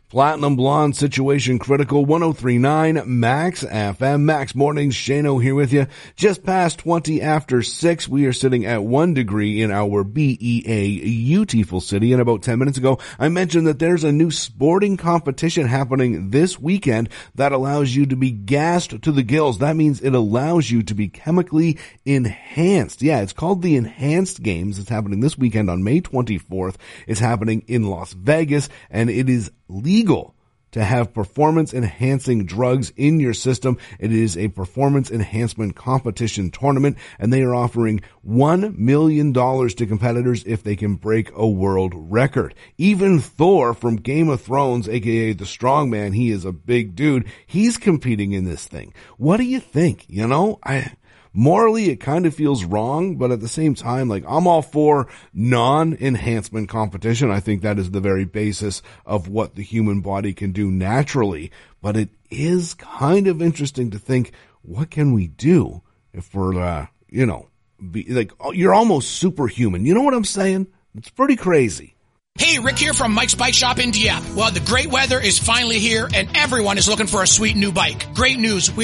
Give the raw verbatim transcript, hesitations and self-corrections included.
Platinum Blonde, Situation Critical, one oh three point nine Max F M. Max Mornings, Shano here with you. Just past twenty after six, we are sitting at one degree in our B E A beautiful city. And about ten minutes ago, I mentioned that there's a new sporting competition happening this weekend that allows you to be gassed to the gills. That means it allows you to be chemically enhanced. Yeah, it's called the Enhanced Games. It's happening this weekend on May twenty-fourth. It's happening in Las Vegas, and it is legal to have performance enhancing drugs in your system. It is a performance enhancement competition tournament, and they are offering one million dollars to competitors if they can break a world record. Even Thor from Game of Thrones, aka the Strongman, he is a big dude, he's competing in this thing. What do you think? You know, I... Morally, it kind of feels wrong, but at the same time, like, I'm all for non-enhancement competition. I think that is the very basis of what the human body can do naturally. But it is kind of interesting to think, what can we do if we're, uh, you know, be, like, you're almost superhuman. You know what I'm saying? It's pretty crazy. Hey, Rick here from Mike's Bike Shop in Dieppe. Well, the great weather is finally here, and everyone is looking for a sweet new bike. Great news. We